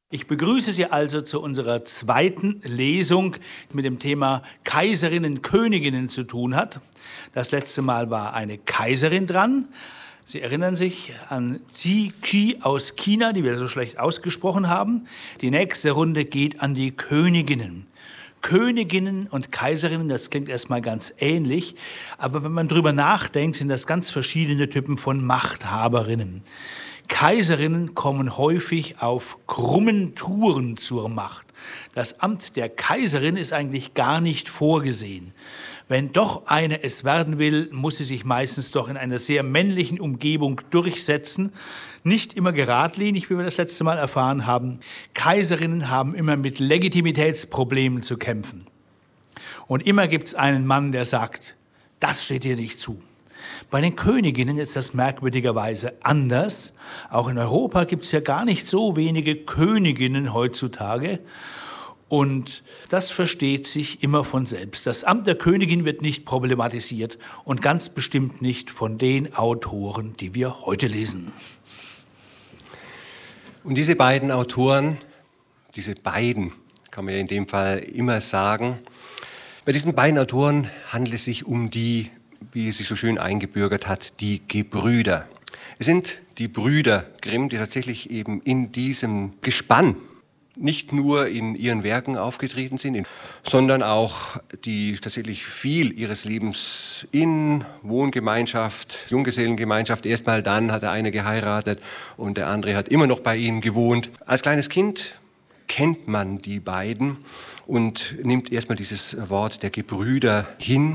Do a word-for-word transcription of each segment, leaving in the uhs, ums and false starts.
Ich begrüße Sie also zu unserer zweiten Lesung, die mit dem Thema Kaiserinnen, Königinnen zu tun hat. Das letzte Mal war eine Kaiserin dran. Sie erinnern sich an Zi Qi aus China, die wir so schlecht ausgesprochen haben. Die nächste Runde geht an die Königinnen. Königinnen und Kaiserinnen, das klingt erstmal ganz ähnlich, aber wenn man drüber nachdenkt, sind das ganz verschiedene Typen von Machthaberinnen. Kaiserinnen kommen häufig auf krummen Touren zur Macht. Das Amt der Kaiserin ist eigentlich gar nicht vorgesehen. Wenn doch eine es werden will, muss sie sich meistens doch in einer sehr männlichen Umgebung durchsetzen. Nicht immer geradlinig, wie wir das letzte Mal erfahren haben. Kaiserinnen haben immer mit Legitimitätsproblemen zu kämpfen. Und immer gibt es einen Mann, der sagt, das steht dir nicht zu. Bei den Königinnen ist das merkwürdigerweise anders. Auch in Europa gibt es ja gar nicht so wenige Königinnen heutzutage. Und das versteht sich immer von selbst. Das Amt der Königin wird nicht problematisiert und ganz bestimmt nicht von den Autoren, die wir heute lesen. Und diese beiden Autoren, diese beiden, kann man ja in dem Fall immer sagen, bei diesen beiden Autoren handelt es sich um die, wie es sich so schön eingebürgert hat, die Gebrüder. Es sind die Brüder Grimm, die tatsächlich eben in diesem Gespann nicht nur in ihren Werken aufgetreten sind, sondern auch die tatsächlich viel ihres Lebens in Wohngemeinschaft, Junggesellengemeinschaft, erstmal dann hat der eine geheiratet und der andere hat immer noch bei ihnen gewohnt. Als kleines Kind kennt man die beiden und nimmt erstmal dieses Wort der Gebrüder hin,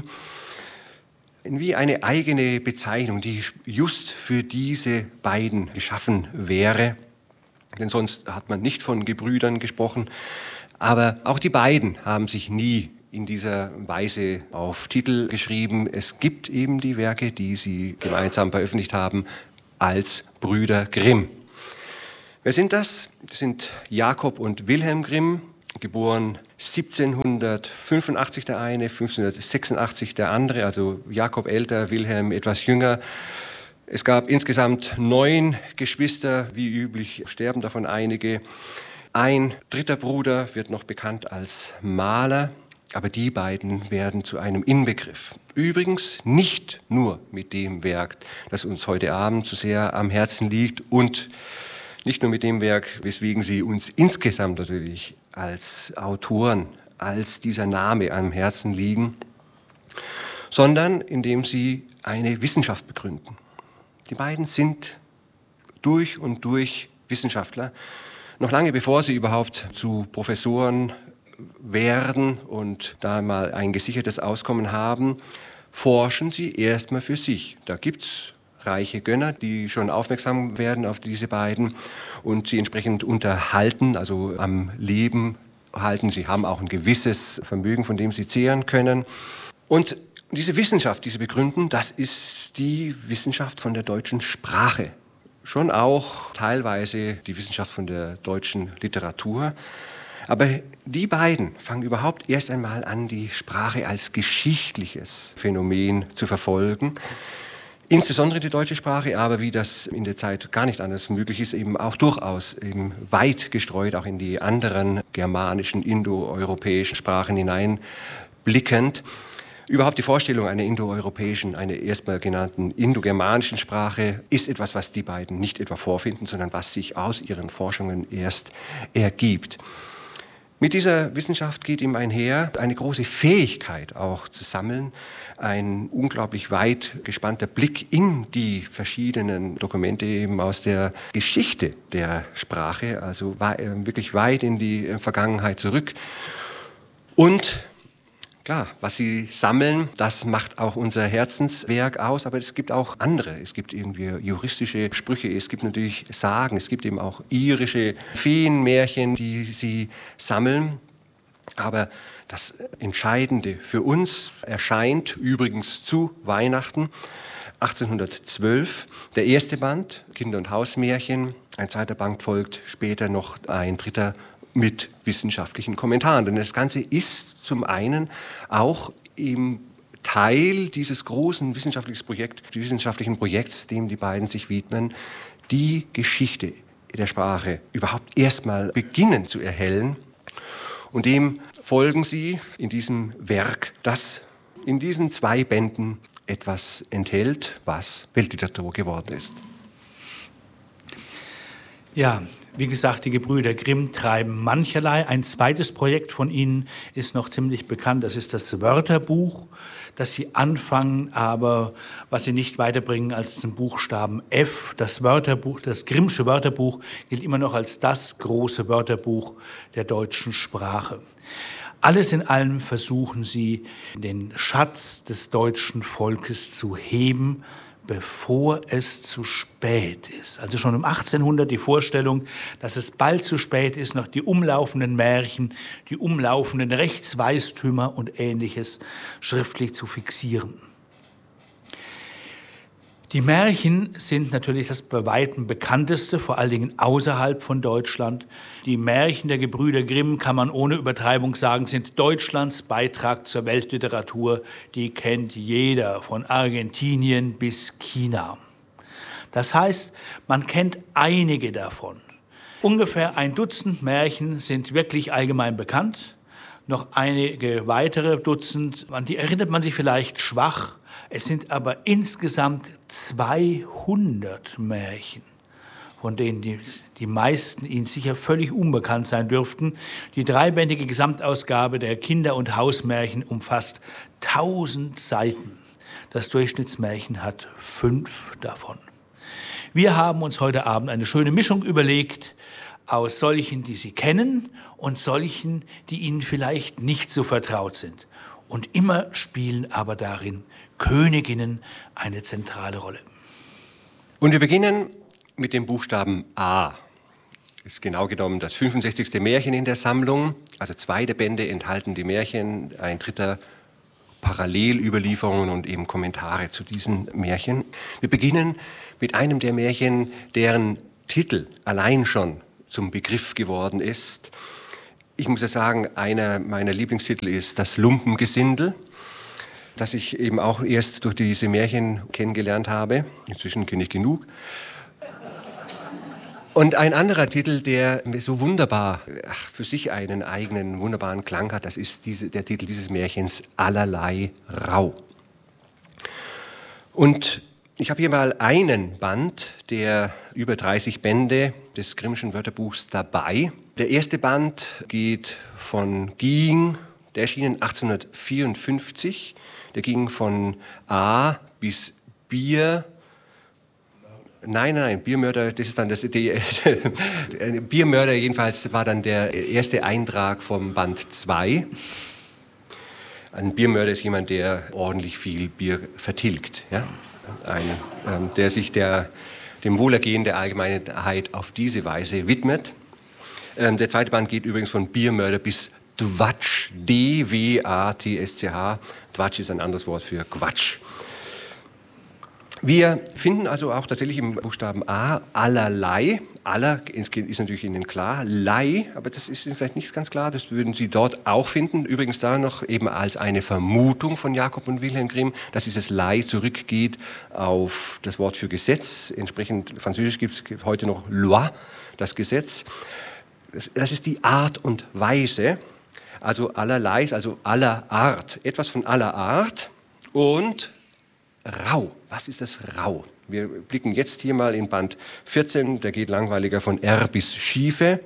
wie eine eigene Bezeichnung, die just für diese beiden geschaffen wäre. Denn sonst hat man nicht von Gebrüdern gesprochen. Aber auch die beiden haben sich nie in dieser Weise auf Titel geschrieben. Es gibt eben die Werke, die sie gemeinsam veröffentlicht haben, als Brüder Grimm. Wer sind das? Das sind Jakob und Wilhelm Grimm, geboren siebzehnhundertfünfundachtzig der eine, fünfzehnhundertsechsundachtzig der andere, also Jakob älter, Wilhelm etwas jünger. Es gab insgesamt neun Geschwister, wie üblich sterben davon einige. Ein dritter Bruder wird noch bekannt als Maler, aber die beiden werden zu einem Inbegriff. Übrigens nicht nur mit dem Werk, das uns heute Abend so sehr am Herzen liegt und nicht nur mit dem Werk, weswegen sie uns insgesamt natürlich als Autoren, als dieser Name am Herzen liegen, sondern indem sie eine Wissenschaft begründen. Die beiden sind durch und durch Wissenschaftler. Noch lange bevor sie überhaupt zu Professoren werden und da mal ein gesichertes Auskommen haben, forschen sie erstmal für sich. Da gibt's reiche Gönner, die schon aufmerksam werden auf diese beiden und sie entsprechend unterhalten, also am Leben halten. Sie haben auch ein gewisses Vermögen, von dem sie zehren können. Und diese Wissenschaft, die sie begründen, das ist die Wissenschaft von der deutschen Sprache. Schon auch teilweise die Wissenschaft von der deutschen Literatur. Aber die beiden fangen überhaupt erst einmal an, die Sprache als geschichtliches Phänomen zu verfolgen. Insbesondere die deutsche Sprache, aber wie das in der Zeit gar nicht anders möglich ist, eben auch durchaus eben weit gestreut, auch in die anderen germanischen, indoeuropäischen Sprachen hineinblickend. Überhaupt die Vorstellung einer indoeuropäischen, einer erstmal genannten indogermanischen Sprache ist etwas, was die beiden nicht etwa vorfinden, sondern was sich aus ihren Forschungen erst ergibt. Mit dieser Wissenschaft geht ihm einher eine große Fähigkeit auch zu sammeln, ein unglaublich weit gespannter Blick in die verschiedenen Dokumente eben aus der Geschichte der Sprache, also wirklich weit in die Vergangenheit zurück. Und klar, was sie sammeln, das macht auch unser Herzenswerk aus, aber es gibt auch andere. Es gibt irgendwie juristische Sprüche, es gibt natürlich Sagen, es gibt eben auch irische Feenmärchen, die sie sammeln. Aber das Entscheidende für uns erscheint übrigens zu Weihnachten achtzehnhundertzwölf, der erste Band, Kinder- und Hausmärchen, ein zweiter Band folgt später noch ein dritter mit wissenschaftlichen Kommentaren. Denn das Ganze ist zum einen auch im Teil dieses großen wissenschaftlichen, Projekt, wissenschaftlichen Projekts, dem die beiden sich widmen, die Geschichte der Sprache überhaupt erstmal beginnen zu erhellen. Und dem folgen sie in diesem Werk, das in diesen zwei Bänden etwas enthält, was Weltliteratur geworden ist. Ja, wie gesagt, die Gebrüder Grimm treiben mancherlei. Ein zweites Projekt von ihnen ist noch ziemlich bekannt. Das ist das Wörterbuch, das sie anfangen, aber was sie nicht weiterbringen als zum Buchstaben F. Das Wörterbuch, das Grimmsche Wörterbuch gilt immer noch als das große Wörterbuch der deutschen Sprache. Alles in allem versuchen sie, den Schatz des deutschen Volkes zu heben, bevor es zu spät ist. Also schon um achtzehnhundert die Vorstellung, dass es bald zu spät ist, noch die umlaufenden Märchen, die umlaufenden Rechtsweistümer und Ähnliches schriftlich zu fixieren. Die Märchen sind natürlich das bei weitem bekannteste, vor allen Dingen außerhalb von Deutschland. Die Märchen der Gebrüder Grimm, kann man ohne Übertreibung sagen, sind Deutschlands Beitrag zur Weltliteratur. Die kennt jeder, von Argentinien bis China. Das heißt, man kennt einige davon. Ungefähr ein Dutzend Märchen sind wirklich allgemein bekannt. Noch einige weitere Dutzend, an die erinnert man sich vielleicht schwach. Es sind aber insgesamt zweihundert Märchen, von denen die, die meisten Ihnen sicher völlig unbekannt sein dürften. Die dreibändige Gesamtausgabe der Kinder- und Hausmärchen umfasst tausend Seiten. Das Durchschnittsmärchen hat fünf davon. Wir haben uns heute Abend eine schöne Mischung überlegt aus solchen, die Sie kennen, und solchen, die Ihnen vielleicht nicht so vertraut sind. Und immer spielen aber darin Königinnen eine zentrale Rolle. Und wir beginnen mit dem Buchstaben A. Ist genau genommen das fünfundsechzigste Märchen in der Sammlung. Also zwei der Bände enthalten die Märchen, ein dritter Parallelüberlieferungen und eben Kommentare zu diesen Märchen. Wir beginnen mit einem der Märchen, deren Titel allein schon zum Begriff geworden ist. Ich muss ja sagen, einer meiner Lieblingstitel ist Das Lumpengesindel, das ich eben auch erst durch diese Märchen kennengelernt habe. Inzwischen kenne ich genug. Und ein anderer Titel, der so wunderbar ach, für sich einen eigenen wunderbaren Klang hat, das ist diese, der Titel dieses Märchens Allerlei Rau. Und ich habe hier mal einen Band der über dreißig Bände des Grimmschen Wörterbuchs dabei. Der erste Band geht von Ging, der erschien achtzehnhundertvierundfünfzig. Der ging von A bis Bier. Nein, nein, Biermörder, das ist dann das, die, Biermörder jedenfalls war dann der erste Eintrag vom Band zwei. Ein Biermörder ist jemand, der ordentlich viel Bier vertilgt. Ja? Ein, ähm, der sich der, dem Wohlergehen der Allgemeinheit auf diese Weise widmet. Ähm, der zweite Band geht übrigens von Biermörder bis Dwatsch, D W A T S C H. Dwatsch ist ein anderes Wort für Quatsch. Wir finden also auch tatsächlich im Buchstaben A allerlei. Aller ist natürlich Ihnen klar, Lei, aber das ist Ihnen vielleicht nicht ganz klar, das würden Sie dort auch finden. Übrigens da noch eben als eine Vermutung von Jakob und Wilhelm Grimm, dass dieses Lei zurückgeht auf das Wort für Gesetz. Entsprechend französisch gibt es heute noch Loi, das Gesetz. Das ist die Art und Weise, also allerlei, also aller Art, etwas von aller Art und Rau. Was ist das Rau? Wir blicken jetzt hier mal in Band vierzehn, der geht langweiliger von R bis Schiefe.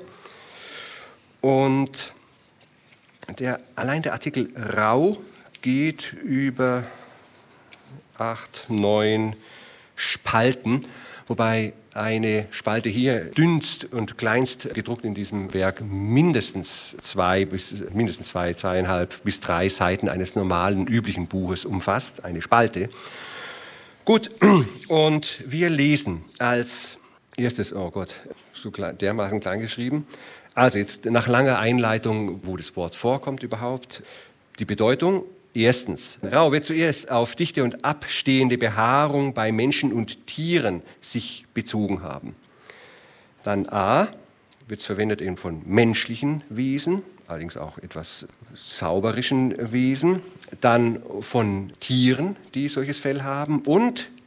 Und der, allein der Artikel Rau geht über acht, neun Spalten, wobei eine Spalte hier dünnst und kleinst gedruckt in diesem Werk mindestens zwei bis mindestens zwei, zweieinhalb bis drei Seiten eines normalen, üblichen Buches umfasst, eine Spalte. Gut, und wir lesen als erstes, oh Gott, so klein, dermaßen klein geschrieben. Also jetzt nach langer Einleitung, wo das Wort vorkommt überhaupt, die Bedeutung. Erstens, Rau wird zuerst auf dichte und abstehende Behaarung bei Menschen und Tieren sich bezogen haben. Dann A, wird es verwendet eben von menschlichen Wesen, allerdings auch etwas zauberischen Wesen. Dann von Tieren, die solches Fell haben. Und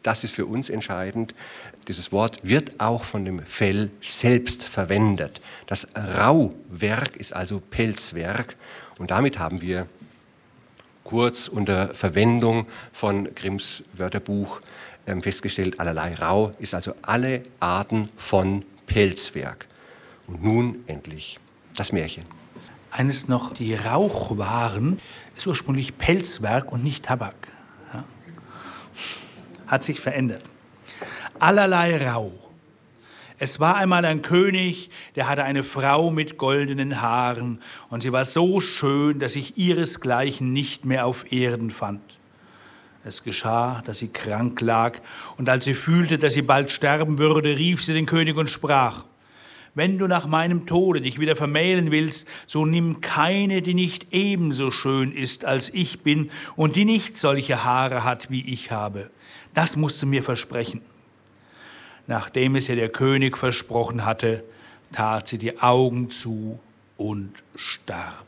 das ist für uns entscheidend, dieses Wort wird auch von dem Fell selbst verwendet. Das Rauwerk ist also Pelzwerk und damit haben wir kurz unter Verwendung von Grimms Wörterbuch festgestellt, allerlei Rau ist also alle Arten von Pelzwerk. Und nun endlich das Märchen. Eines noch, die Rauchwaren ist ursprünglich Pelzwerk und nicht Tabak. Ja. Hat sich verändert. Allerlei Rau. Es war einmal ein König, der hatte eine Frau mit goldenen Haaren und sie war so schön, dass sich ihresgleichen nicht mehr auf Erden fand. Es geschah, dass sie krank lag und als sie fühlte, dass sie bald sterben würde, rief sie den König und sprach: Wenn du nach meinem Tode dich wieder vermählen willst, so nimm keine, die nicht ebenso schön ist, als ich bin und die nicht solche Haare hat, wie ich habe. Das musst du mir versprechen. Nachdem es ihr der König versprochen hatte, tat sie die Augen zu und starb.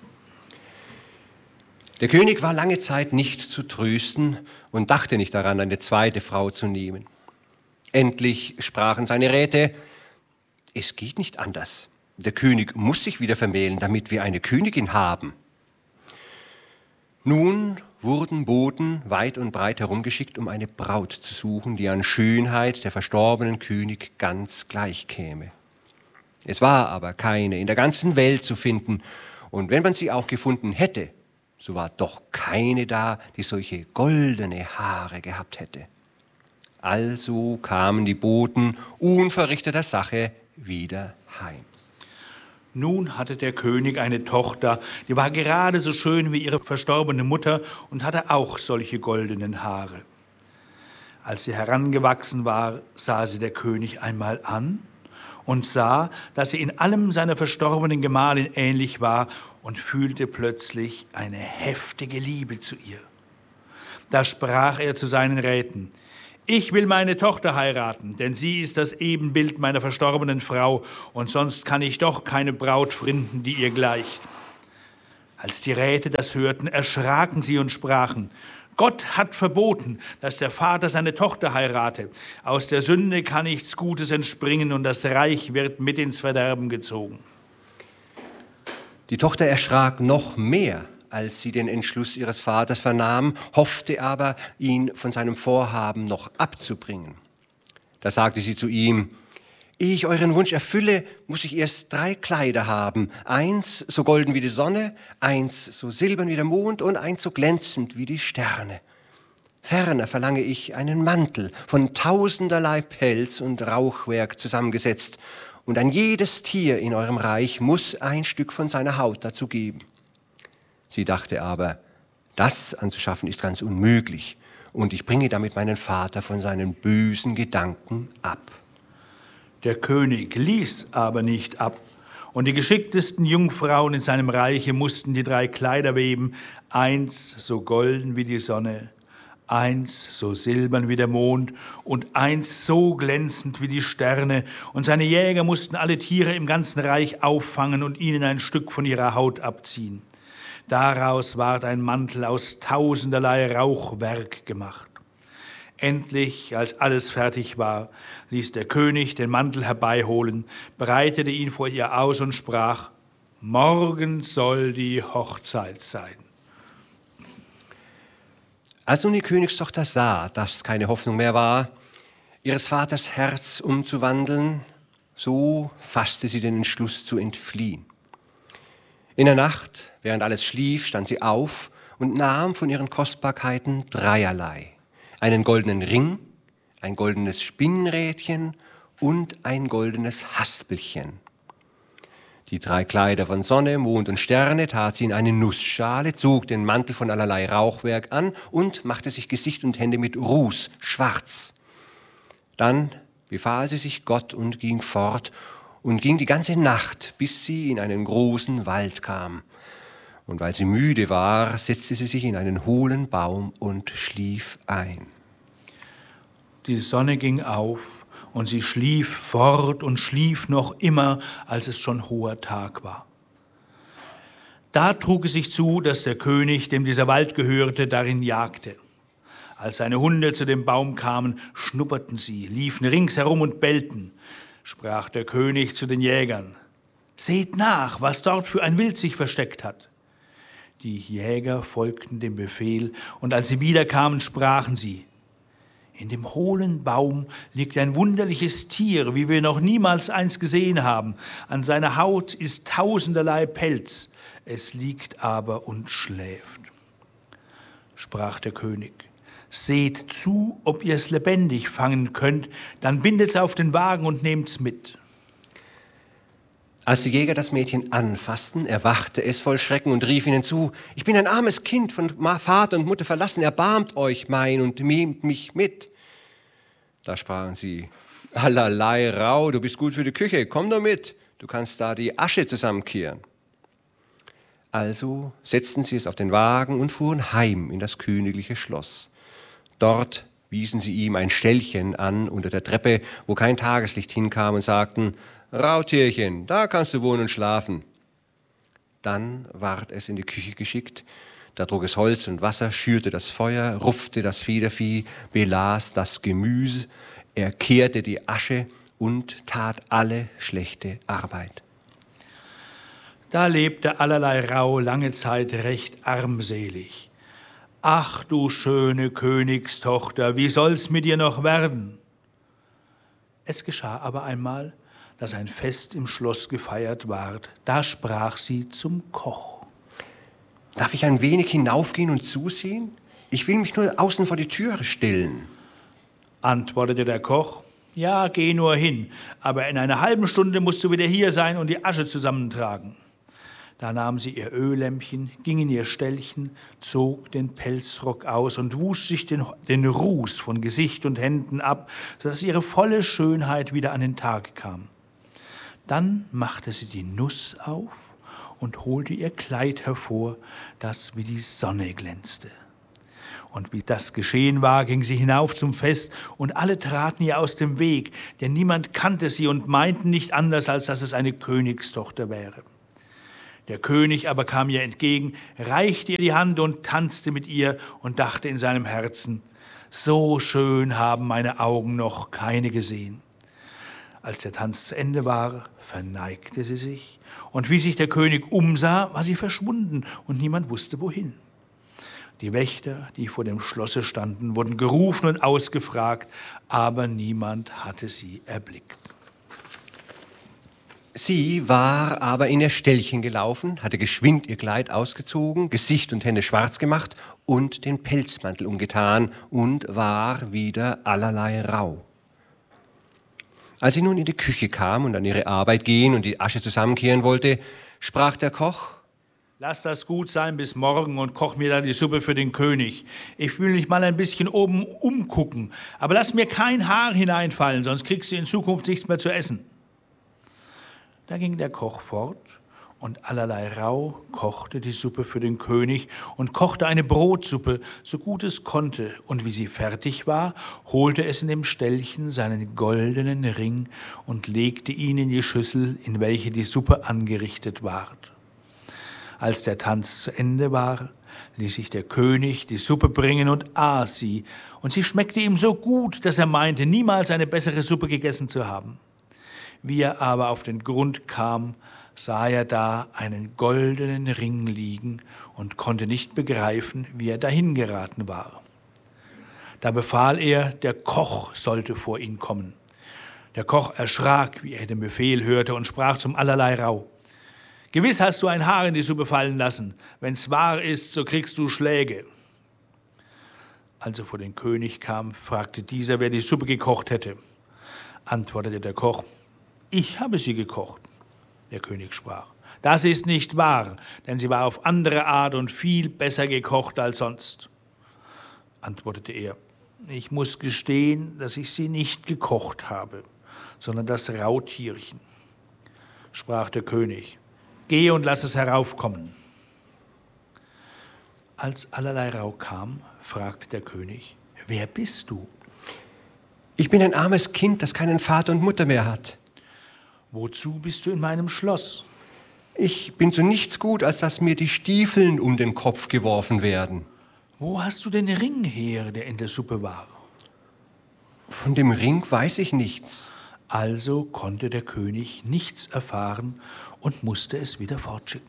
Der König war lange Zeit nicht zu trösten und dachte nicht daran, eine zweite Frau zu nehmen. Endlich sprachen seine Räte: Es geht nicht anders. Der König muss sich wieder vermählen, damit wir eine Königin haben. Nun wurden Boten weit und breit herumgeschickt, um eine Braut zu suchen, die an Schönheit der verstorbenen König ganz gleich käme. Es war aber keine in der ganzen Welt zu finden, und wenn man sie auch gefunden hätte, so war doch keine da, die solche goldene Haare gehabt hätte. Also kamen die Boten unverrichteter Sache wieder heim. Nun hatte der König eine Tochter, die war gerade so schön wie ihre verstorbene Mutter und hatte auch solche goldenen Haare. Als sie herangewachsen war, sah sie der König einmal an und sah, dass sie in allem seiner verstorbenen Gemahlin ähnlich war und fühlte plötzlich eine heftige Liebe zu ihr. Da sprach er zu seinen Räten: Ich will meine Tochter heiraten, denn sie ist das Ebenbild meiner verstorbenen Frau und sonst kann ich doch keine Braut finden, die ihr gleicht. Als die Räte das hörten, erschraken sie und sprachen: Gott hat verboten, dass der Vater seine Tochter heirate. Aus der Sünde kann nichts Gutes entspringen und das Reich wird mit ins Verderben gezogen. Die Tochter erschrak noch mehr, als sie den Entschluss ihres Vaters vernahm, hoffte aber, ihn von seinem Vorhaben noch abzubringen. Da sagte sie zu ihm: Ehe ich euren Wunsch erfülle, muss ich erst drei Kleider haben, eins so golden wie die Sonne, eins so silbern wie der Mond und eins so glänzend wie die Sterne. Ferner verlange ich einen Mantel von tausenderlei Pelz und Rauchwerk zusammengesetzt, und an jedes Tier in eurem Reich muss ein Stück von seiner Haut dazu geben. Sie dachte aber, das anzuschaffen ist ganz unmöglich, und ich bringe damit meinen Vater von seinen bösen Gedanken ab. Der König ließ aber nicht ab, und die geschicktesten Jungfrauen in seinem Reiche mussten die drei Kleider weben, eins so golden wie die Sonne, eins so silbern wie der Mond und eins so glänzend wie die Sterne, und seine Jäger mussten alle Tiere im ganzen Reich auffangen und ihnen ein Stück von ihrer Haut abziehen. Daraus ward ein Mantel aus tausenderlei Rauchwerk gemacht. Endlich, als alles fertig war, ließ der König den Mantel herbeiholen, breitete ihn vor ihr aus und sprach: Morgen soll die Hochzeit sein. Als nun die Königstochter sah, dass keine Hoffnung mehr war, ihres Vaters Herz umzuwandeln, so fasste sie den Entschluss zu entfliehen. In der Nacht, während alles schlief, stand sie auf und nahm von ihren Kostbarkeiten dreierlei: einen goldenen Ring, ein goldenes Spinnrädchen und ein goldenes Haspelchen. Die drei Kleider von Sonne, Mond und Sterne tat sie in eine Nussschale, zog den Mantel von allerlei Rauchwerk an und machte sich Gesicht und Hände mit Ruß schwarz. Dann befahl sie sich Gott und ging fort und ging die ganze Nacht, bis sie in einen großen Wald kam. Und weil sie müde war, setzte sie sich in einen hohlen Baum und schlief ein. Die Sonne ging auf, und sie schlief fort und schlief noch immer, als es schon hoher Tag war. Da trug es sich zu, dass der König, dem dieser Wald gehörte, darin jagte. Als seine Hunde zu dem Baum kamen, schnupperten sie, liefen ringsherum und bellten. Sprach der König zu den Jägern: Seht nach, was dort für ein Wild sich versteckt hat. Die Jäger folgten dem Befehl, und als sie wiederkamen, sprachen sie: In dem hohlen Baum liegt ein wunderliches Tier, wie wir noch niemals eins gesehen haben. An seiner Haut ist tausenderlei Pelz, es liegt aber und schläft. Sprach der König: Seht zu, ob ihr es lebendig fangen könnt, dann bindet's auf den Wagen und nehmt's mit. Als die Jäger das Mädchen anfassten, erwachte es voll Schrecken und rief ihnen zu: Ich bin ein armes Kind, von Vater und Mutter verlassen, erbarmt euch mein und nehmt mich mit. Da sprachen sie: Allerlei Rau, du bist gut für die Küche, komm nur mit, du kannst da die Asche zusammenkehren. Also setzten sie es auf den Wagen und fuhren heim in das königliche Schloss. Dort wiesen sie ihm ein Ställchen an unter der Treppe, wo kein Tageslicht hinkam, und sagten: Rautierchen, da kannst du wohnen und schlafen. Dann ward es in die Küche geschickt, da trug es Holz und Wasser, schürte das Feuer, rupfte das Federvieh, belas das Gemüse, er kehrte die Asche und tat alle schlechte Arbeit. Da lebte allerlei Rau lange Zeit recht armselig. Ach, du schöne Königstochter, wie soll's mit dir noch werden? Es geschah aber einmal, dass ein Fest im Schloss gefeiert ward. Da sprach sie zum Koch: Darf ich ein wenig hinaufgehen und zusehen? Ich will mich nur außen vor die Türe stellen. Antwortete der Koch: Ja, geh nur hin, aber in einer halben Stunde musst du wieder hier sein und die Asche zusammentragen. Da nahm sie ihr Öllämpchen, ging in ihr Ställchen, zog den Pelzrock aus und wusch sich den, den Ruß von Gesicht und Händen ab, sodass ihre volle Schönheit wieder an den Tag kam. Dann machte sie die Nuss auf und holte ihr Kleid hervor, das wie die Sonne glänzte. Und wie das geschehen war, ging sie hinauf zum Fest, und alle traten ihr aus dem Weg, denn niemand kannte sie und meinten nicht anders, als dass es eine Königstochter wäre. Der König aber kam ihr entgegen, reichte ihr die Hand und tanzte mit ihr und dachte in seinem Herzen: So schön haben meine Augen noch keine gesehen. Als der Tanz zu Ende war, verneigte sie sich, und wie sich der König umsah, war sie verschwunden und niemand wusste wohin. Die Wächter, die vor dem Schlosse standen, wurden gerufen und ausgefragt, aber niemand hatte sie erblickt. Sie war aber in ihr Ställchen gelaufen, hatte geschwind ihr Kleid ausgezogen, Gesicht und Hände schwarz gemacht und den Pelzmantel umgetan und war wieder allerlei rau. Als sie nun in die Küche kam und an ihre Arbeit gehen und die Asche zusammenkehren wollte, sprach der Koch: Lass das gut sein bis morgen und koch mir dann die Suppe für den König. Ich will mich mal ein bisschen oben umgucken, aber lass mir kein Haar hineinfallen, sonst kriegst du in Zukunft nichts mehr zu essen. Da ging der Koch fort, und allerlei Rau kochte die Suppe für den König und kochte eine Brotsuppe, so gut es konnte. Und wie sie fertig war, holte es in dem Ställchen seinen goldenen Ring und legte ihn in die Schüssel, in welche die Suppe angerichtet ward. Als der Tanz zu Ende war, ließ sich der König die Suppe bringen und aß sie, und sie schmeckte ihm so gut, dass er meinte, niemals eine bessere Suppe gegessen zu haben. Wie er aber auf den Grund kam, sah er da einen goldenen Ring liegen und konnte nicht begreifen, wie er dahin geraten war. Da befahl er, der Koch sollte vor ihn kommen. Der Koch erschrak, wie er den Befehl hörte, und sprach zum allerlei Rau: Gewiss hast du ein Haar in die Suppe fallen lassen. Wenn's wahr ist, so kriegst du Schläge. Als er vor den König kam, fragte dieser, wer die Suppe gekocht hätte. Antwortete der Koch: Ich habe sie gekocht. Der König sprach: Das ist nicht wahr, denn sie war auf andere Art und viel besser gekocht als sonst. Antwortete er: Ich muss gestehen, dass ich sie nicht gekocht habe, sondern das Rautierchen. Sprach der König: Gehe und lass es heraufkommen. Als allerlei Rau kam, fragte der König: Wer bist du? Ich bin ein armes Kind, das keinen Vater und Mutter mehr hat. Wozu bist du in meinem Schloss? Ich bin zu nichts gut, als dass mir die Stiefeln um den Kopf geworfen werden. Wo hast du den Ring her, der in der Suppe war? Von dem Ring weiß ich nichts. Also konnte der König nichts erfahren und musste es wieder fortschicken.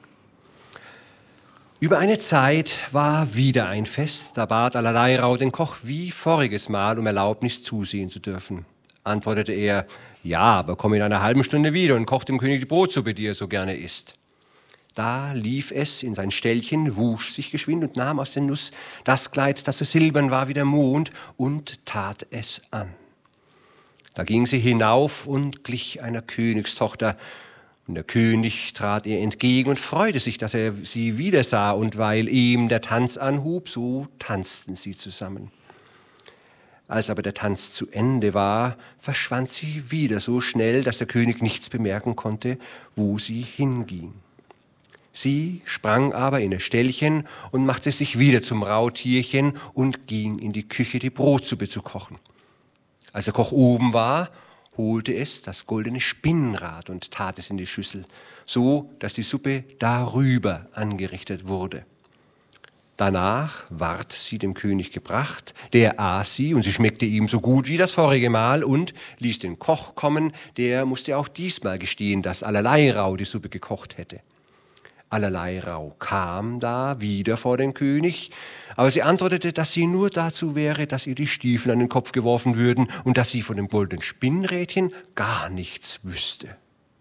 Über eine Zeit war wieder ein Fest, da bat Allerleirauh den Koch wie voriges Mal um Erlaubnis zusehen zu dürfen. Antwortete er, ja, aber komm in einer halben Stunde wieder und koch dem König die Brotsuppe, die er so gerne isst. Da lief es in sein Ställchen, wusch sich geschwind und nahm aus der Nuss das Kleid, das so silbern war wie der Mond, und tat es an. Da ging sie hinauf und glich einer Königstochter. Und der König trat ihr entgegen und freute sich, dass er sie wiedersah. Und weil ihm der Tanz anhub, so tanzten sie zusammen. Als aber der Tanz zu Ende war, verschwand sie wieder so schnell, dass der König nichts bemerken konnte, wo sie hinging. Sie sprang aber in ihr Ställchen und machte sich wieder zum Rautierchen und ging in die Küche, die Brotsuppe zu kochen. Als der Koch oben war, holte es das goldene Spinnrad und tat es in die Schüssel, so dass die Suppe darüber angerichtet wurde. Danach ward sie dem König gebracht, der aß sie und sie schmeckte ihm so gut wie das vorige Mal und ließ den Koch kommen, der musste auch diesmal gestehen, dass Allerleirauh die Suppe gekocht hätte. Allerleirauh kam da wieder vor den König, aber sie antwortete, dass sie nur dazu wäre, dass ihr die Stiefel an den Kopf geworfen würden und dass sie von dem goldenen Spinnrädchen gar nichts wüsste.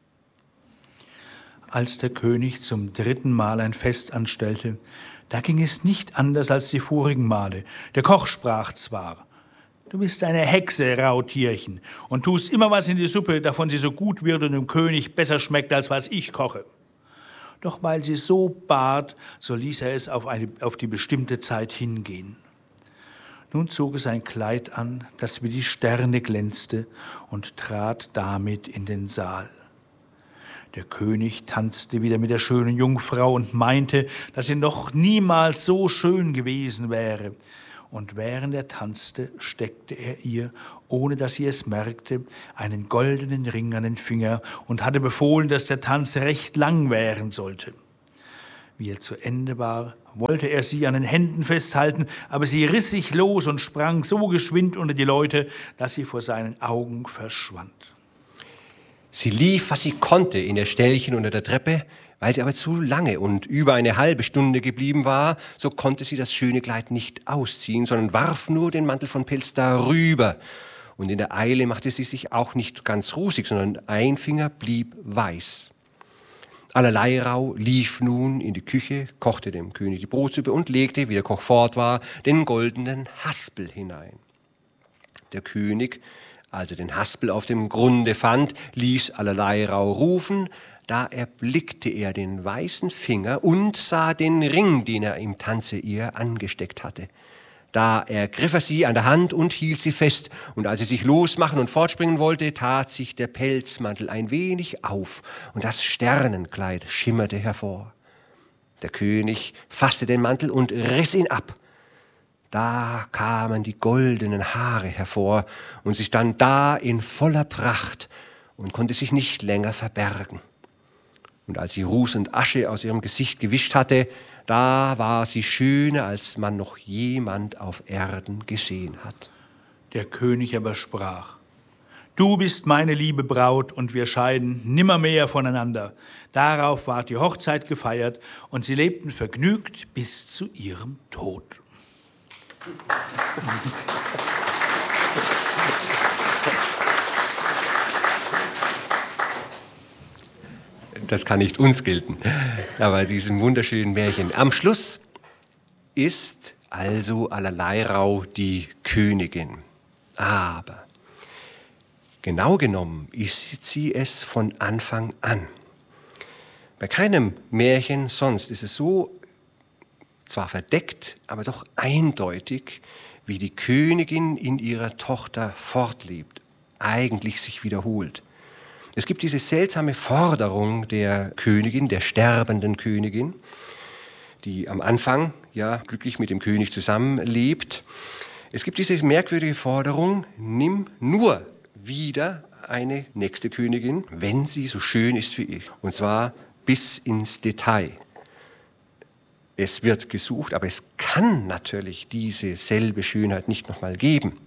Als der König zum dritten Mal ein Fest anstellte, da ging es nicht anders als die vorigen Male. Der Koch sprach zwar, du bist eine Hexe, Rautierchen, und tust immer was in die Suppe, davon sie so gut wird und dem König besser schmeckt, als was ich koche. Doch weil sie so bat, so ließ er es auf, eine, auf die bestimmte Zeit hingehen. Nun zog es ein Kleid an, das wie die Sterne glänzte, und trat damit in den Saal. Der König tanzte wieder mit der schönen Jungfrau und meinte, dass sie noch niemals so schön gewesen wäre. Und während er tanzte, steckte er ihr, ohne dass sie es merkte, einen goldenen Ring an den Finger und hatte befohlen, dass der Tanz recht lang währen sollte. Wie er zu Ende war, wollte er sie an den Händen festhalten, aber sie riss sich los und sprang so geschwind unter die Leute, dass sie vor seinen Augen verschwand. Sie lief, was sie konnte, in der Ställchen unter der Treppe. Weil sie aber zu lange und über eine halbe Stunde geblieben war, so konnte sie das schöne Kleid nicht ausziehen, sondern warf nur den Mantel von Pelz darüber. Und in der Eile machte sie sich auch nicht ganz rusig, sondern ein Finger blieb weiß. Allerleirauh lief nun in die Küche, kochte dem König die Brotsuppe und legte, wie der Koch fort war, den goldenen Haspel hinein. Der König, als er den Haspel auf dem Grunde fand, ließ Allerleirauh rufen. Da erblickte er den weißen Finger und sah den Ring, den er im Tanze ihr angesteckt hatte. Da ergriff er sie an der Hand und hielt sie fest, und als sie sich losmachen und fortspringen wollte, tat sich der Pelzmantel ein wenig auf, und das Sternenkleid schimmerte hervor. Der König fasste den Mantel und riss ihn ab. Da kamen die goldenen Haare hervor, und sie stand da in voller Pracht und konnte sich nicht länger verbergen. Und als sie Ruß und Asche aus ihrem Gesicht gewischt hatte, da war sie schöner, als man noch jemand auf Erden gesehen hat. Der König aber sprach, du bist meine liebe Braut, und wir scheiden nimmermehr voneinander. Darauf ward die Hochzeit gefeiert, und sie lebten vergnügt bis zu ihrem Tod. Das kann nicht uns gelten, aber diesem wunderschönen Märchen. Am Schluss ist also Allerleirauh die Königin. Aber genau genommen ist sie es von Anfang an. Bei keinem Märchen sonst ist es so, zwar verdeckt, aber doch eindeutig, wie die Königin in ihrer Tochter fortlebt, eigentlich sich wiederholt. Es gibt diese seltsame Forderung der Königin, der sterbenden Königin, die am Anfang ja glücklich mit dem König zusammenlebt. Es gibt diese merkwürdige Forderung, nimm nur wieder eine nächste Königin, wenn sie so schön ist wie ich. Und zwar bis ins Detail. Es wird gesucht, aber es kann natürlich diese selbe Schönheit nicht nochmal geben.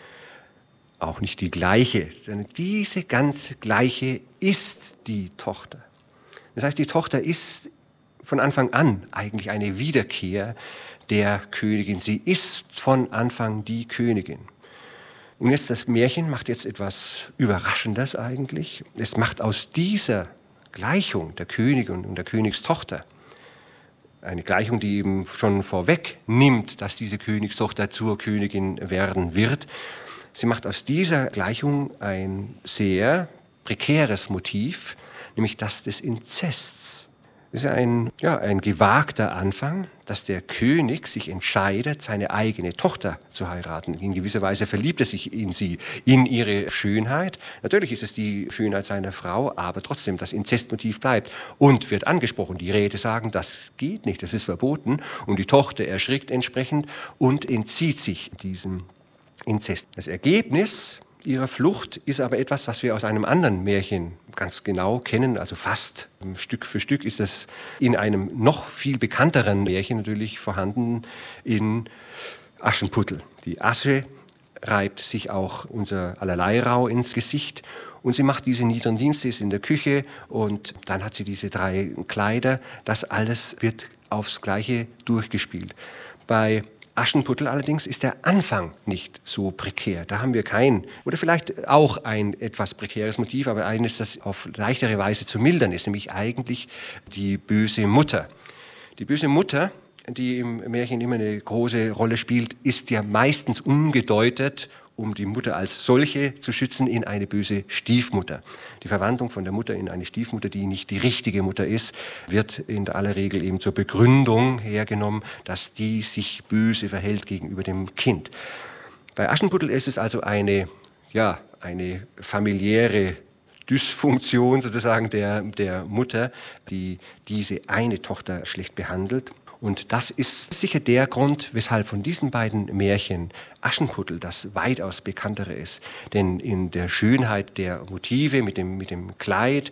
Auch nicht die gleiche, sondern diese ganz gleiche ist die Tochter. Das heißt, die Tochter ist von Anfang an eigentlich eine Wiederkehr der Königin. Sie ist von Anfang die Königin. Und jetzt das Märchen macht jetzt etwas Überraschendes eigentlich. Es macht aus dieser Gleichung der Königin und der Königstochter, eine Gleichung, die eben schon vorweg nimmt, dass diese Königstochter zur Königin werden wird. Sie macht aus dieser Gleichung ein sehr prekäres Motiv, nämlich das des Inzests. Das ist ein, ja, ein gewagter Anfang, dass der König sich entscheidet, seine eigene Tochter zu heiraten. In gewisser Weise verliebt er sich in sie, in ihre Schönheit. Natürlich ist es die Schönheit seiner Frau, aber trotzdem das Inzestmotiv bleibt und wird angesprochen. Die Räte sagen, das geht nicht, das ist verboten. Und die Tochter erschrickt entsprechend und entzieht sich diesem Inzest. Das Ergebnis ihrer Flucht ist aber etwas, was wir aus einem anderen Märchen ganz genau kennen, also fast Stück für Stück ist das in einem noch viel bekannteren Märchen natürlich vorhanden, in Aschenputtel. Die Asche reibt sich auch unser Allerleirauh ins Gesicht und sie macht diese niederen Dienste, ist in der Küche und dann hat sie diese drei Kleider. Das alles wird aufs Gleiche durchgespielt. Bei Aschenputtel allerdings ist der Anfang nicht so prekär. Da haben wir kein, oder vielleicht auch ein etwas prekäres Motiv, aber eines, das auf leichtere Weise zu mildern ist, nämlich eigentlich die böse Mutter. Die böse Mutter, die im Märchen immer eine große Rolle spielt, ist ja meistens umgedeutet, um die Mutter als solche zu schützen, in eine böse Stiefmutter. Die Verwandlung von der Mutter in eine Stiefmutter, die nicht die richtige Mutter ist, wird in aller Regel eben zur Begründung hergenommen, dass die sich böse verhält gegenüber dem Kind. Bei Aschenputtel ist es also eine, ja, eine familiäre Dysfunktion sozusagen der, der Mutter, die diese eine Tochter schlecht behandelt. Und das ist sicher der Grund, weshalb von diesen beiden Märchen Aschenputtel das weitaus bekanntere ist. Denn in der Schönheit der Motive mit dem, mit dem Kleid,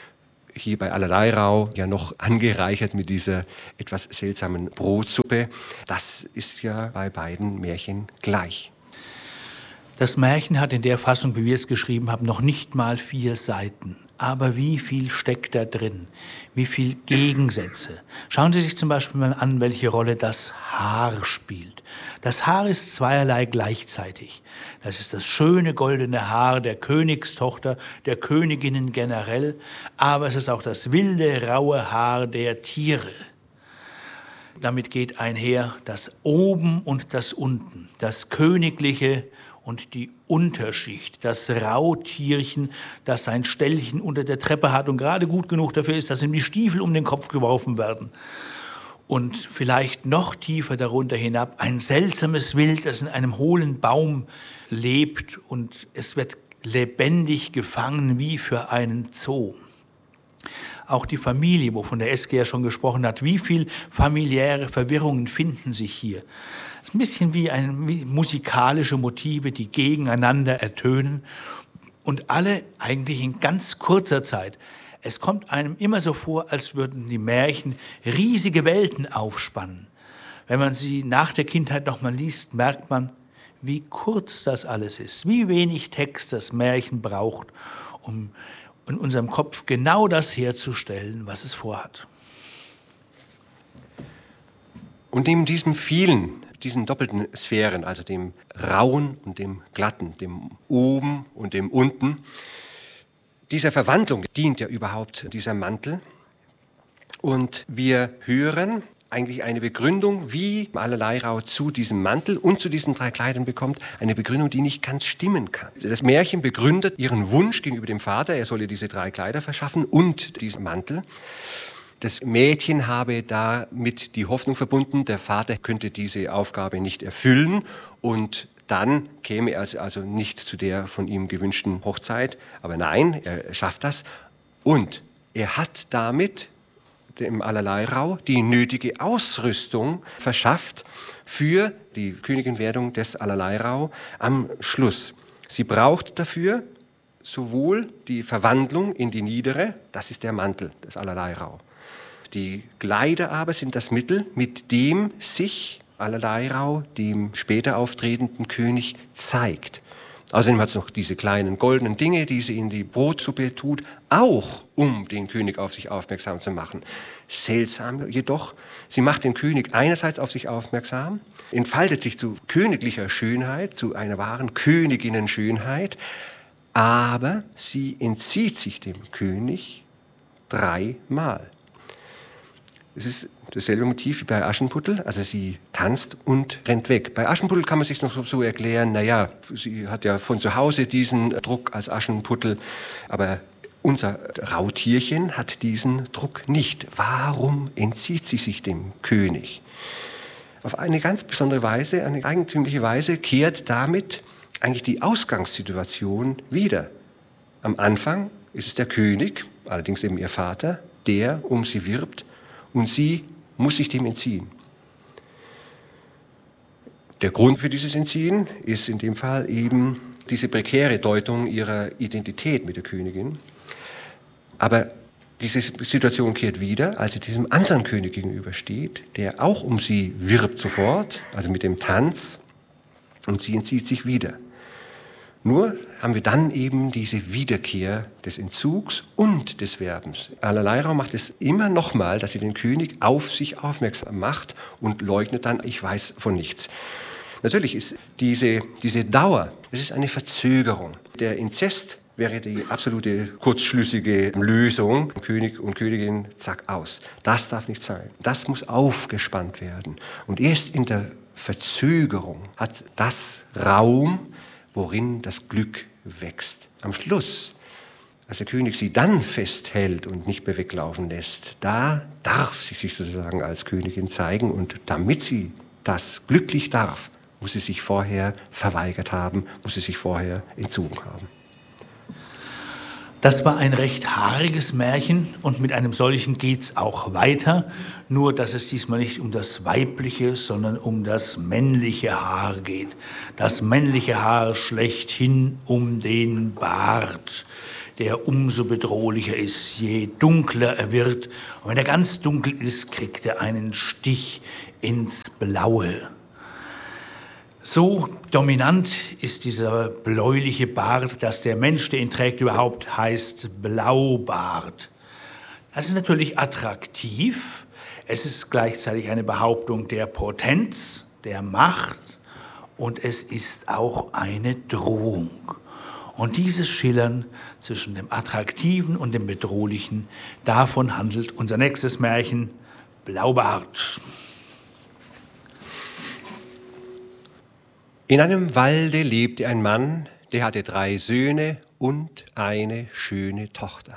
hier bei Allerleirauh ja noch angereichert mit dieser etwas seltsamen Brotsuppe, das ist ja bei beiden Märchen gleich. Das Märchen hat in der Fassung, wie wir es geschrieben haben, noch nicht mal vier Seiten. Aber wie viel steckt da drin? Wie viel Gegensätze? Schauen Sie sich zum Beispiel mal an, welche Rolle das Haar spielt. Das Haar ist zweierlei gleichzeitig. Das ist das schöne goldene Haar der Königstochter, der Königinnen generell, aber es ist auch das wilde, raue Haar der Tiere. Damit geht einher das Oben und das Unten, das Königliche und die Unterschicht, das Rautierchen, das sein Ställchen unter der Treppe hat und gerade gut genug dafür ist, dass ihm die Stiefel um den Kopf geworfen werden. Und vielleicht noch tiefer darunter hinab ein seltsames Wild, das in einem hohlen Baum lebt und es wird lebendig gefangen wie für einen Zoo. Auch die Familie, wovon der Eske ja schon gesprochen hat, wie viel familiäre Verwirrungen finden sich hier. Es ist ein bisschen wie, ein, wie musikalische Motive, die gegeneinander ertönen und alle eigentlich in ganz kurzer Zeit. Es kommt einem immer so vor, als würden die Märchen riesige Welten aufspannen. Wenn man sie nach der Kindheit noch mal liest, merkt man, wie kurz das alles ist, wie wenig Text das Märchen braucht, um in unserem Kopf genau das herzustellen, was es vorhat. Und neben diesem vielen, diesen doppelten Sphären, also dem Rauen und dem Glatten, dem Oben und dem Unten, dieser Verwandlung dient ja überhaupt dieser Mantel. Und wir hören eigentlich eine Begründung, wie Allerleirauh zu diesem Mantel und zu diesen drei Kleidern bekommt, eine Begründung, die nicht ganz stimmen kann. Das Märchen begründet ihren Wunsch gegenüber dem Vater, er solle diese drei Kleider verschaffen und diesen Mantel. Das Mädchen habe damit die Hoffnung verbunden, der Vater könnte diese Aufgabe nicht erfüllen und dann käme er also nicht zu der von ihm gewünschten Hochzeit. Aber nein, er schafft das und er hat damit dem Allerleirauh die nötige Ausrüstung verschafft für die Königinwerdung des Allerleirauh am Schluss. Sie braucht dafür sowohl die Verwandlung in die Niedere, das ist der Mantel des Allerleirauh, Die Kleider aber sind das Mittel, mit dem sich Allerleirauh dem später auftretenden König zeigt. Außerdem hat es noch diese kleinen goldenen Dinge, die sie in die Brotsuppe tut, auch um den König auf sich aufmerksam zu machen. Seltsam jedoch, sie macht den König einerseits auf sich aufmerksam, entfaltet sich zu königlicher Schönheit, zu einer wahren Königinnenschönheit, aber sie entzieht sich dem König dreimal. Es ist dasselbe Motiv wie bei Aschenputtel, also sie tanzt und rennt weg. Bei Aschenputtel kann man sich noch so, so erklären, naja, sie hat ja von zu Hause diesen Druck als Aschenputtel, aber unser Rautierchen hat diesen Druck nicht. Warum entzieht sie sich dem König? Auf eine ganz besondere Weise, eine eigentümliche Weise kehrt damit eigentlich die Ausgangssituation wieder. Am Anfang ist es der König, allerdings eben ihr Vater, der um sie wirbt, und sie muss sich dem entziehen. Der Grund für dieses Entziehen ist in dem Fall eben diese prekäre Deutung ihrer Identität mit der Königin. Aber diese Situation kehrt wieder, als sie diesem anderen König gegenübersteht, der auch um sie wirbt sofort, also mit dem Tanz, und sie entzieht sich wieder. Nur haben wir dann eben diese Wiederkehr des Entzugs und des Werbens. Allerleirauh macht es immer nochmal, dass sie den König auf sich aufmerksam macht und leugnet dann, ich weiß von nichts. Natürlich ist diese, diese Dauer, das ist eine Verzögerung. Der Inzest wäre die absolute kurzschlüssige Lösung. König und Königin, zack, aus. Das darf nicht sein. Das muss aufgespannt werden. Und erst in der Verzögerung hat das Raum, worin das Glück wächst. Am Schluss, als der König sie dann festhält und nicht mehr weglaufen lässt, da darf sie sich sozusagen als Königin zeigen. Und damit sie das glücklich darf, muss sie sich vorher verweigert haben, muss sie sich vorher entzogen haben. Das war ein recht haariges Märchen und mit einem solchen geht's auch weiter, nur dass es diesmal nicht um das weibliche, sondern um das männliche Haar geht. Das männliche Haar schlechthin um den Bart, der umso bedrohlicher ist, je dunkler er wird. Und wenn er ganz dunkel ist, kriegt er einen Stich ins Blaue. So dominant ist dieser bläuliche Bart, dass der Mensch, der ihn trägt, überhaupt heißt Blaubart. Das ist natürlich attraktiv. Es ist gleichzeitig eine Behauptung der Potenz, der Macht und es ist auch eine Drohung. Und dieses Schillern zwischen dem Attraktiven und dem Bedrohlichen, davon handelt unser nächstes Märchen Blaubart. In einem Walde lebte ein Mann, der hatte drei Söhne und eine schöne Tochter.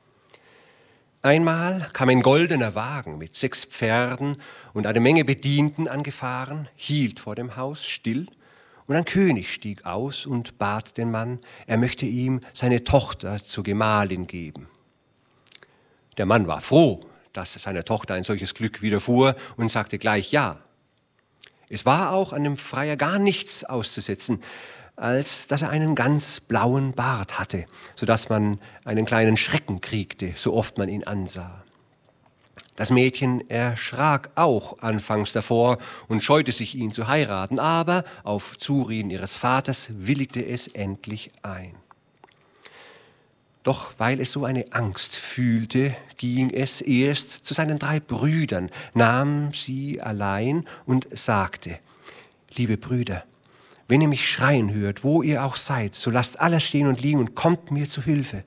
Einmal kam ein goldener Wagen mit sechs Pferden und eine Menge Bedienten angefahren, hielt vor dem Haus still, und ein König stieg aus und bat den Mann, er möchte ihm seine Tochter zur Gemahlin geben. Der Mann war froh, dass seiner Tochter ein solches Glück widerfuhr und sagte gleich ja. Es war auch an dem Freier gar nichts auszusetzen, als dass er einen ganz blauen Bart hatte, sodass man einen kleinen Schrecken kriegte, so oft man ihn ansah. Das Mädchen erschrak auch anfangs davor und scheute sich, ihn zu heiraten, aber auf Zureden ihres Vaters willigte es endlich ein. Doch weil es so eine Angst fühlte, ging es erst zu seinen drei Brüdern, nahm sie allein und sagte, liebe Brüder, wenn ihr mich schreien hört, wo ihr auch seid, so lasst alles stehen und liegen und kommt mir zu Hilfe.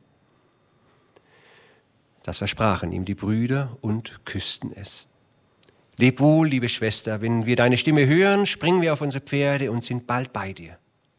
Das versprachen ihm die Brüder und küssten es. Leb wohl, liebe Schwester, wenn wir deine Stimme hören, springen wir auf unsere Pferde und sind bald bei dir.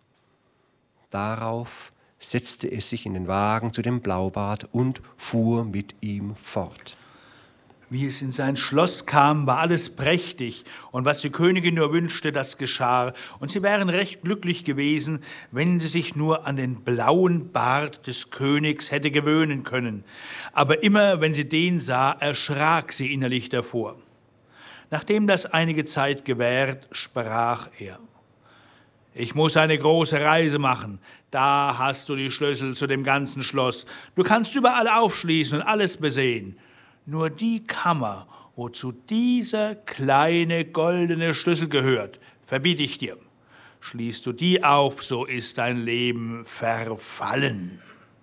Darauf setzte es sich in den Wagen zu dem Blaubart und fuhr mit ihm fort. Wie es in sein Schloss kam, war alles prächtig, und was die Königin nur wünschte, das geschah. Und sie wären recht glücklich gewesen, wenn sie sich nur an den blauen Bart des Königs hätte gewöhnen können. Aber immer, wenn sie den sah, erschrak sie innerlich davor. Nachdem das einige Zeit gewährt, sprach er: Ich muss eine große Reise machen. Da hast du die Schlüssel zu dem ganzen Schloss. Du kannst überall aufschließen und alles besehen. Nur die Kammer, wozu dieser kleine goldene Schlüssel gehört, verbiete ich dir. Schließt du die auf, so ist dein Leben verfallen.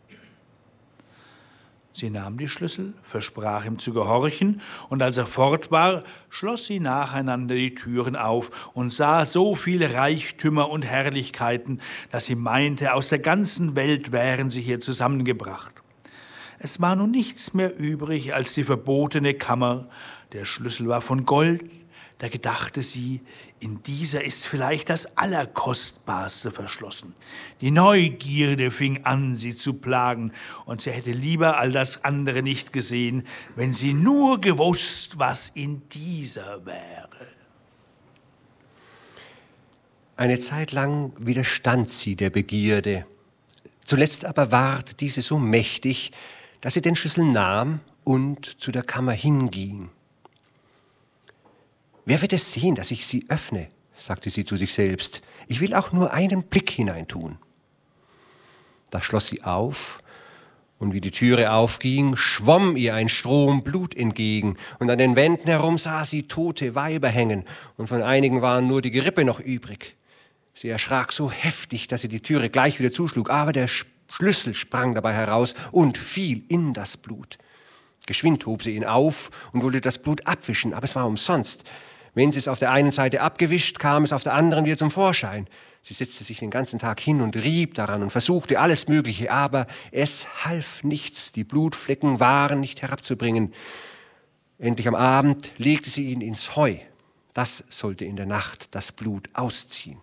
Sie nahm die Schlüssel, versprach ihm zu gehorchen, und als er fort war, schloss sie nacheinander die Türen auf und sah so viele Reichtümer und Herrlichkeiten, dass sie meinte, aus der ganzen Welt wären sie hier zusammengebracht. Es war nun nichts mehr übrig als die verbotene Kammer. Der Schlüssel war von Gold. Da gedachte sie, in dieser ist vielleicht das Allerkostbarste verschlossen. Die Neugierde fing an, sie zu plagen, und sie hätte lieber all das andere nicht gesehen, wenn sie nur gewusst, was in dieser wäre. Eine Zeit lang widerstand sie der Begierde. Zuletzt aber ward diese so mächtig, dass sie den Schlüssel nahm und zu der Kammer hinging. »Wer wird es sehen, dass ich sie öffne?« sagte sie zu sich selbst. »Ich will auch nur einen Blick hineintun.« Da schloss sie auf, und wie die Türe aufging, schwamm ihr ein Strom Blut entgegen, und an den Wänden herum sah sie tote Weiber hängen, und von einigen waren nur die Gerippe noch übrig. Sie erschrak so heftig, dass sie die Türe gleich wieder zuschlug, aber der Schlüssel sprang dabei heraus und fiel in das Blut. Geschwind hob sie ihn auf und wollte das Blut abwischen, aber es war umsonst. Wenn sie es auf der einen Seite abgewischt, kam es auf der anderen wieder zum Vorschein. Sie setzte sich den ganzen Tag hin und rieb daran und versuchte alles Mögliche, aber es half nichts. Die Blutflecken waren nicht herabzubringen. Endlich am Abend legte sie ihn ins Heu. Das sollte in der Nacht das Blut ausziehen.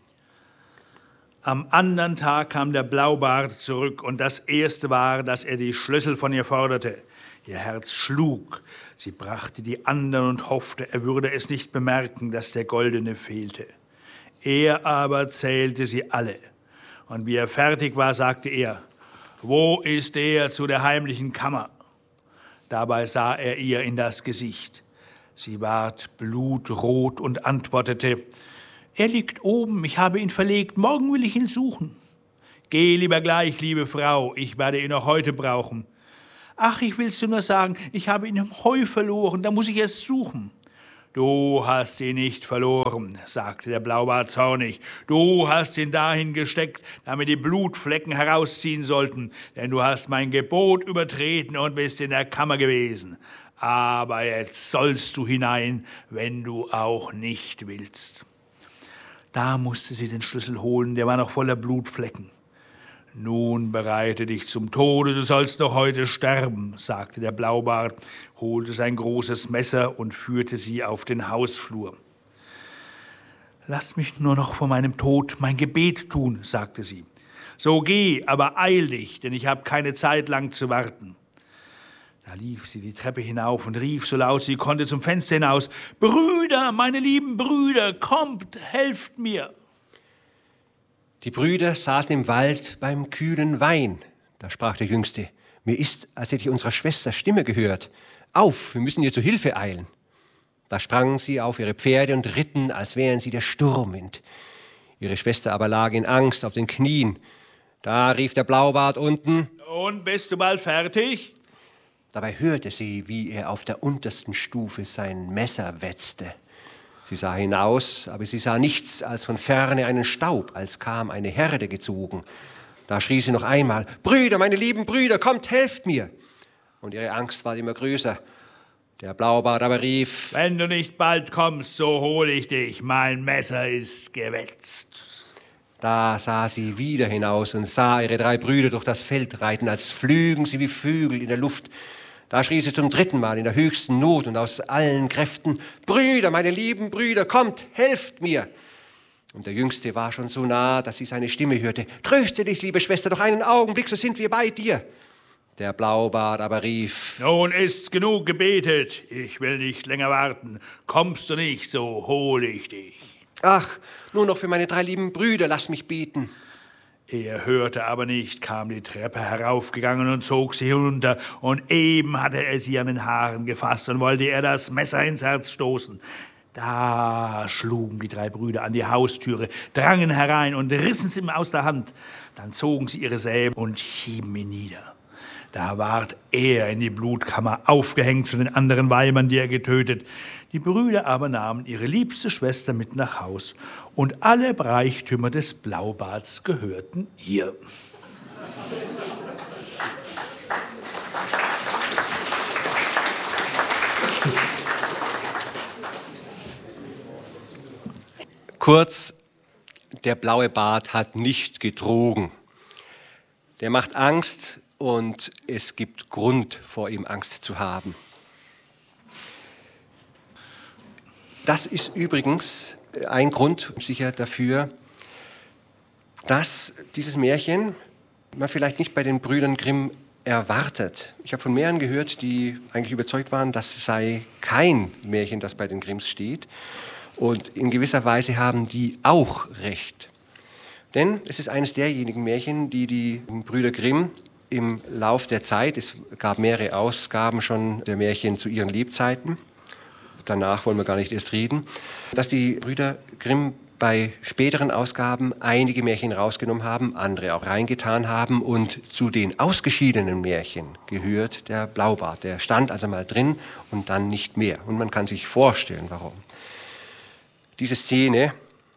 Am anderen Tag kam der Blaubart zurück, und das Erste war, dass er die Schlüssel von ihr forderte. Ihr Herz schlug. Sie brachte die anderen und hoffte, er würde es nicht bemerken, dass der Goldene fehlte. Er aber zählte sie alle. Und wie er fertig war, sagte er, »Wo ist der zu der heimlichen Kammer?« Dabei sah er ihr in das Gesicht. Sie ward blutrot und antwortete, »Er liegt oben, ich habe ihn verlegt, morgen will ich ihn suchen.« »Geh lieber gleich, liebe Frau, ich werde ihn noch heute brauchen.« »Ach, ich will's dir nur sagen, ich habe ihn im Heu verloren, da muss ich es suchen.« »Du hast ihn nicht verloren«, sagte der Blaubart zornig. »Du hast ihn dahin gesteckt, damit die Blutflecken herausziehen sollten, denn du hast mein Gebot übertreten und bist in der Kammer gewesen. Aber jetzt sollst du hinein, wenn du auch nicht willst.« Da musste sie den Schlüssel holen, der war noch voller Blutflecken. »Nun bereite dich zum Tode, du sollst noch heute sterben«, sagte der Blaubart, holte sein großes Messer und führte sie auf den Hausflur. »Lass mich nur noch vor meinem Tod mein Gebet tun«, sagte sie. »So geh, aber eil dich, denn ich habe keine Zeit lang zu warten.« Da lief sie die Treppe hinauf und rief so laut sie konnte zum Fenster hinaus, »Brüder, meine lieben Brüder, kommt, helft mir!« Die Brüder saßen im Wald beim kühlen Wein. Da sprach der Jüngste, »Mir ist, als hätte ich unserer Schwester Stimme gehört. Auf, wir müssen ihr zu Hilfe eilen.« Da sprangen sie auf ihre Pferde und ritten, als wären sie der Sturmwind. Ihre Schwester aber lag in Angst auf den Knien. Da rief der Blaubart unten, »Und bist du bald fertig?« Dabei hörte sie, wie er auf der untersten Stufe sein Messer wetzte. Sie sah hinaus, aber sie sah nichts als von ferne einen Staub, als kam eine Herde gezogen. Da schrie sie noch einmal, »Brüder, meine lieben Brüder, kommt, helft mir!« Und ihre Angst war immer größer. Der Blaubart aber rief, »Wenn du nicht bald kommst, so hol ich dich, mein Messer ist gewetzt.« Da sah sie wieder hinaus und sah ihre drei Brüder durch das Feld reiten, als flügen sie wie Vögel in der Luft. Da schrie sie zum dritten Mal in der höchsten Not und aus allen Kräften, »Brüder, meine lieben Brüder, kommt, helft mir!« Und der Jüngste war schon so nah, dass sie seine Stimme hörte, »Tröste dich, liebe Schwester, doch einen Augenblick, so sind wir bei dir.« Der Blaubart aber rief, »Nun ist's genug gebetet, ich will nicht länger warten. Kommst du nicht, so hole ich dich.« »Ach, nur noch für meine drei lieben Brüder, lass mich beten.« Er hörte aber nicht, kam die Treppe heraufgegangen und zog sie hinunter, und eben hatte er sie an den Haaren gefasst und wollte er das Messer ins Herz stoßen. Da schlugen die drei Brüder an die Haustüre, drangen herein und rissen sie ihm aus der Hand. Dann zogen sie ihre Säbel und hieben ihn nieder. Da ward er in die Blutkammer aufgehängt zu den anderen Weibern, die er getötet. Die Brüder aber nahmen ihre liebste Schwester mit nach Haus, und alle Reichtümer des Blaubarts gehörten ihr. Kurz, der blaue Bart hat nicht getrogen. Der macht Angst und es gibt Grund, vor ihm Angst zu haben. Das ist übrigens ein Grund sicher dafür, dass dieses Märchen man vielleicht nicht bei den Brüdern Grimm erwartet. Ich habe von mehreren gehört, die eigentlich überzeugt waren, das sei kein Märchen, das bei den Grimms steht. Und in gewisser Weise haben die auch recht. Denn es ist eines derjenigen Märchen, die die Brüder Grimm im Lauf der Zeit, es gab mehrere Ausgaben schon der Märchen zu ihren Lebzeiten, danach wollen wir gar nicht erst reden, dass die Brüder Grimm bei späteren Ausgaben einige Märchen rausgenommen haben, andere auch reingetan haben, und zu den ausgeschiedenen Märchen gehört der Blaubart. Der stand also mal drin und dann nicht mehr. Und man kann sich vorstellen, warum. Diese Szene,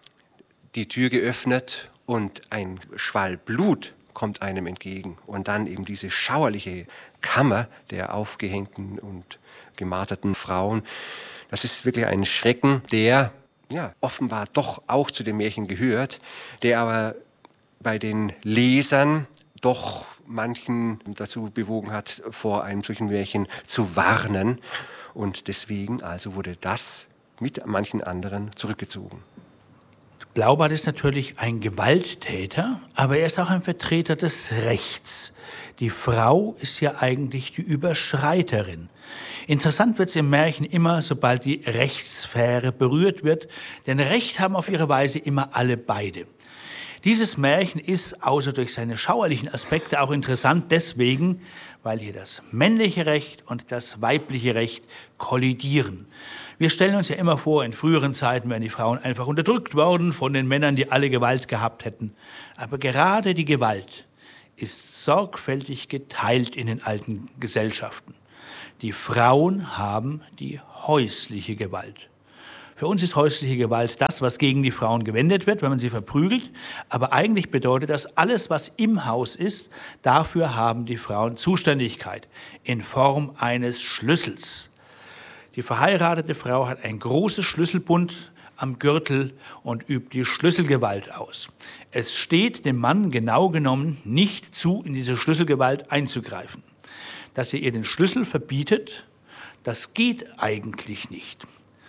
die Tür geöffnet und ein Schwall Blut kommt einem entgegen und dann eben diese schauerliche Kammer der aufgehängten und gemarterten Frauen, das ist wirklich ein Schrecken, der ja, offenbar doch auch zu den Märchen gehört, der aber bei den Lesern doch manchen dazu bewogen hat, vor einem solchen Märchen zu warnen. Und deswegen also wurde das mit manchen anderen zurückgezogen. Blaubart ist natürlich ein Gewalttäter, aber er ist auch ein Vertreter des Rechts. Die Frau ist ja eigentlich die Überschreiterin. Interessant wird es im Märchen immer, sobald die Rechtssphäre berührt wird, denn Recht haben auf ihre Weise immer alle beide. Dieses Märchen ist, außer durch seine schauerlichen Aspekte, auch interessant deswegen, weil hier das männliche Recht und das weibliche Recht kollidieren. Wir stellen uns ja immer vor, in früheren Zeiten wären die Frauen einfach unterdrückt worden von den Männern, die alle Gewalt gehabt hätten. Aber gerade die Gewalt ist sorgfältig geteilt in den alten Gesellschaften. Die Frauen haben die häusliche Gewalt. Für uns ist häusliche Gewalt das, was gegen die Frauen gewendet wird, wenn man sie verprügelt. Aber eigentlich bedeutet das, alles, was im Haus ist, dafür haben die Frauen Zuständigkeit in Form eines Schlüssels. Die verheiratete Frau hat ein großes Schlüsselbund am Gürtel und übt die Schlüsselgewalt aus. Es steht dem Mann genau genommen nicht zu, in diese Schlüsselgewalt einzugreifen. Dass er ihr den Schlüssel verbietet, das geht eigentlich nicht.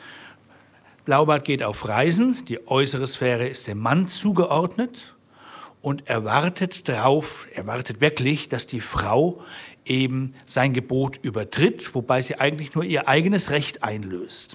Blaubart geht auf Reisen, die äußere Sphäre ist dem Mann zugeordnet und er wartet drauf, er wartet wirklich, dass die Frau eben sein Gebot übertritt, wobei sie eigentlich nur ihr eigenes Recht einlöst.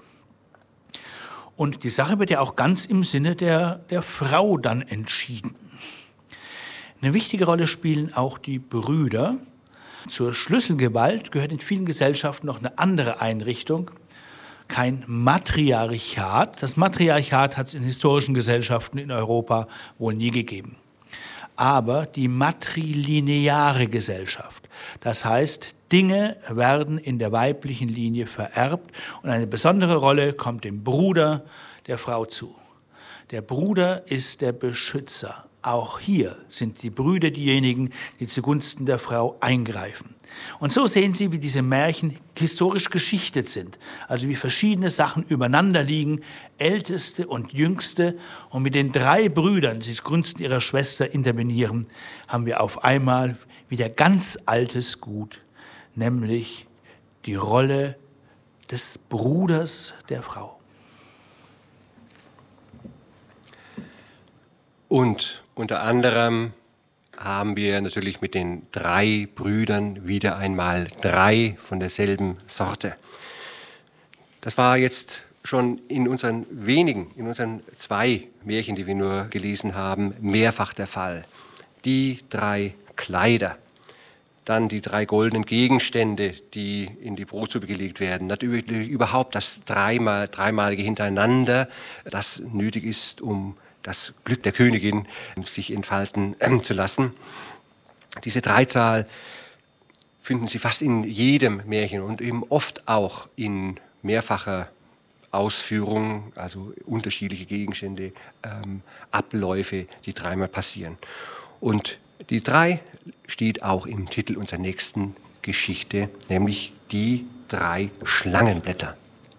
Und die Sache wird ja auch ganz im Sinne der, der Frau dann entschieden. Eine wichtige Rolle spielen auch die Brüder. Zur Schlüsselgewalt gehört in vielen Gesellschaften noch eine andere Einrichtung, kein Matriarchat. Das Matriarchat hat es in historischen Gesellschaften in Europa wohl nie gegeben. Aber die matrilineare Gesellschaft, das heißt, Dinge werden in der weiblichen Linie vererbt und eine besondere Rolle kommt dem Bruder der Frau zu. Der Bruder ist der Beschützer. Auch hier sind die Brüder diejenigen, die zugunsten der Frau eingreifen. Und so sehen Sie, wie diese Märchen historisch geschichtet sind, also wie verschiedene Sachen übereinander liegen, älteste und jüngste. Und mit den drei Brüdern, die zugunsten ihrer Schwester intervenieren, haben wir auf einmal wieder ganz altes Gut, nämlich die Rolle des Bruders der Frau. Und unter anderem haben wir natürlich mit den drei Brüdern wieder einmal drei von derselben Sorte. Das war jetzt schon in unseren wenigen, in unseren zwei Märchen, die wir nur gelesen haben, mehrfach der Fall. Die drei Kleider, dann die drei goldenen Gegenstände, die in die Brotsuppe gelegt werden, natürlich überhaupt das dreimal, dreimalige hintereinander, das nötig ist, um das Glück der Königin sich entfalten äh, zu lassen. Diese Dreizahl finden Sie fast in jedem Märchen und eben oft auch in mehrfacher Ausführung, also unterschiedliche Gegenstände, ähm, Abläufe, die dreimal passieren. Und die drei steht auch im Titel unserer nächsten Geschichte, nämlich die drei Schlangenblätter.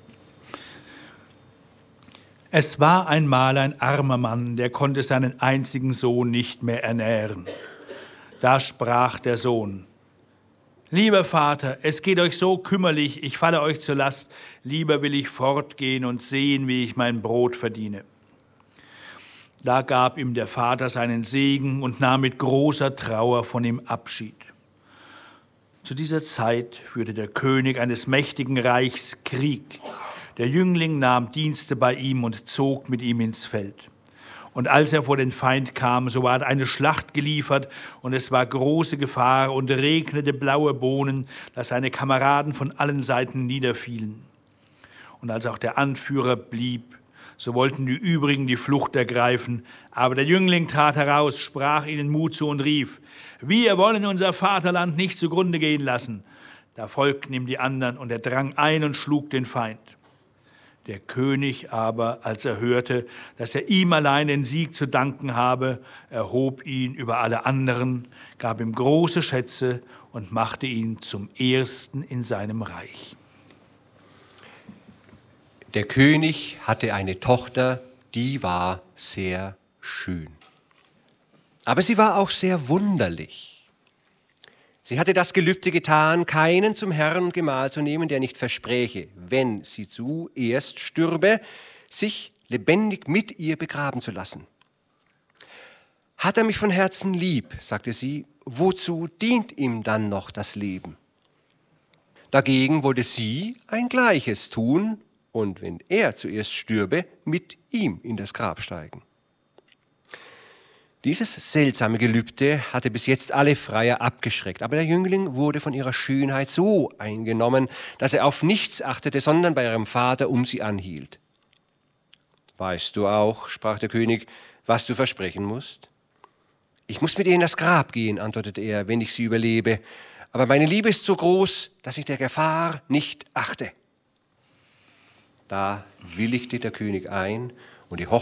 Es war einmal ein armer Mann, der konnte seinen einzigen Sohn nicht mehr ernähren. Da sprach der Sohn: Lieber Vater, es geht euch so kümmerlich, ich falle euch zur Last, lieber will ich fortgehen und sehen, wie ich mein Brot verdiene. Da gab ihm der Vater seinen Segen und nahm mit großer Trauer von ihm Abschied. Zu dieser Zeit führte der König eines mächtigen Reichs Krieg. Der Jüngling nahm Dienste bei ihm und zog mit ihm ins Feld. Und als er vor den Feind kam, so ward eine Schlacht geliefert, und es war große Gefahr und regnete blaue Bohnen, dass seine Kameraden von allen Seiten niederfielen. Und als auch der Anführer blieb, so wollten die übrigen die Flucht ergreifen. Aber der Jüngling trat heraus, sprach ihnen Mut zu und rief: Wir wollen unser Vaterland nicht zugrunde gehen lassen. Da folgten ihm die anderen, und er drang ein und schlug den Feind. Der König aber, als er hörte, dass er ihm allein den Sieg zu danken habe, erhob ihn über alle anderen, gab ihm große Schätze und machte ihn zum Ersten in seinem Reich. Der König hatte eine Tochter, die war sehr schön. Aber sie war auch sehr wunderlich. Sie hatte das Gelübde getan, keinen zum Herrn und Gemahl zu nehmen, der nicht verspräche, wenn sie zuerst stürbe, sich lebendig mit ihr begraben zu lassen. Hat er mich von Herzen lieb, sagte sie, wozu dient ihm dann noch das Leben? Dagegen wollte sie ein Gleiches tun und wenn er zuerst stürbe, mit ihm in das Grab steigen. Dieses seltsame Gelübde hatte bis jetzt alle Freier abgeschreckt, aber der Jüngling wurde von ihrer Schönheit so eingenommen, dass er auf nichts achtete, sondern bei ihrem Vater um sie anhielt. Weißt du auch, sprach der König, was du versprechen musst? Ich muss mit ihr in das Grab gehen, antwortete er, wenn ich sie überlebe, aber meine Liebe ist so groß, dass ich der Gefahr nicht achte. Da willigte der König ein und die